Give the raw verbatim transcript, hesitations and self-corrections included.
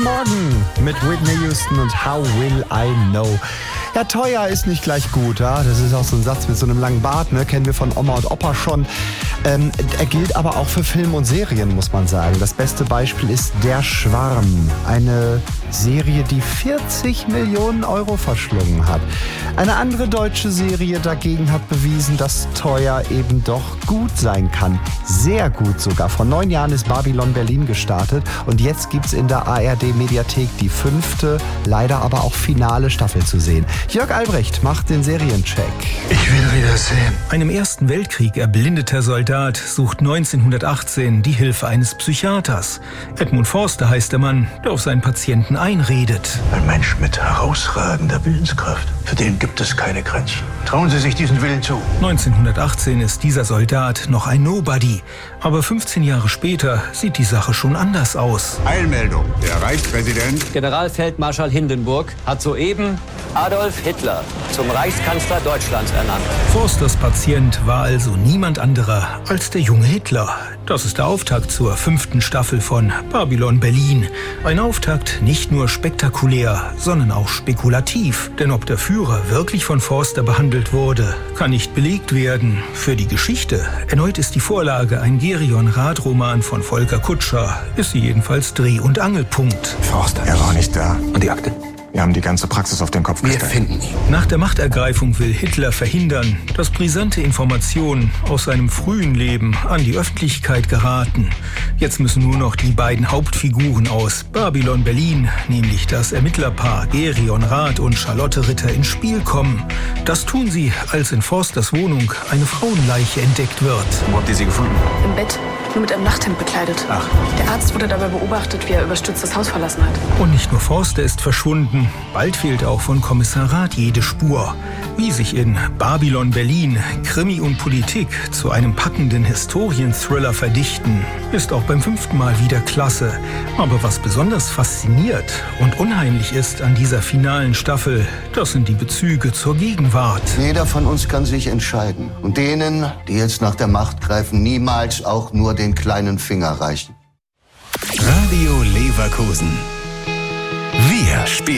Morgen mit Whitney Houston und How Will I Know. Ja, teuer ist nicht gleich gut, ja. Das ist auch so ein Satz mit so einem langen Bart, ne? Kennen wir von Oma und Opa schon. Ähm, er gilt aber auch für Film und Serien, muss man sagen. Das beste Beispiel ist Der Schwarm. Eine Serie, die vierzig Millionen Euro verschlungen hat. Eine andere deutsche Serie dagegen hat bewiesen, dass teuer eben doch gut sein kann. Sehr gut sogar. Vor neun Jahren ist Babylon Berlin gestartet und jetzt gibt's in der A R D-Mediathek die fünfte, leider aber auch finale Staffel zu sehen. Jörg Albrecht macht den Seriencheck. Ich will wieder sehen. Ein im Ersten Weltkrieg erblindeter Soldat sucht neunzehnhundertachtzehn die Hilfe eines Psychiaters. Edmund Forster heißt der Mann, der auf seinen Patienten einredet. Ein Mensch mit herausragender Willenskraft. Für den gibt es keine Grenzen. Trauen Sie sich diesen Willen zu. neunzehnhundertachtzehn ist dieser Soldat noch ein Nobody. Aber fünfzehn Jahre später sieht die Sache schon anders aus. Eilmeldung. Der Reichspräsident Generalfeldmarschall Hindenburg hat soeben Adolf Hitler zum Reichskanzler Deutschlands ernannt. Forsters Patient war also niemand anderer als der junge Hitler. Das ist der Auftakt zur fünften Staffel von Babylon Berlin. Ein Auftakt nicht nur spektakulär, sondern auch spekulativ. Denn ob der Führer wirklich von Forster behandelt wurde, kann nicht belegt werden. Für die Geschichte, erneut ist die Vorlage ein Gerion-Rath-Roman von Volker Kutscher, ist sie jedenfalls Dreh- und Angelpunkt. Forster. Er war nicht da. Und die Akte? Wir haben die ganze Praxis auf den Kopf Wir gestellt. finden ihn. Nach der Machtergreifung will Hitler verhindern, dass brisante Informationen aus seinem frühen Leben an die Öffentlichkeit geraten. Jetzt müssen nur noch die beiden Hauptfiguren aus Babylon Berlin, nämlich das Ermittlerpaar Gerion Rath und Charlotte Ritter, ins Spiel kommen. Das tun sie, als in Forsters Wohnung eine Frauenleiche entdeckt wird. Wo habt ihr sie gefunden? Im Bett, nur mit einem Nachthemd bekleidet. Ach. Der Arzt wurde dabei beobachtet, wie er überstürzt das Haus verlassen hat. Und nicht nur Forster ist verschwunden, bald fehlt auch von Kommissar Rath jede Spur. Wie sich in Babylon Berlin Krimi und Politik zu einem packenden Historienthriller verdichten, ist auch beim fünften Mal wieder klasse. Aber was besonders fasziniert und unheimlich ist an dieser finalen Staffel, das sind die Bezüge zur Gegenwart. Jeder von uns kann sich entscheiden. Und denen, die jetzt nach der Macht greifen, niemals auch nur den kleinen Finger reichen. Radio Leverkusen. Wir spielen.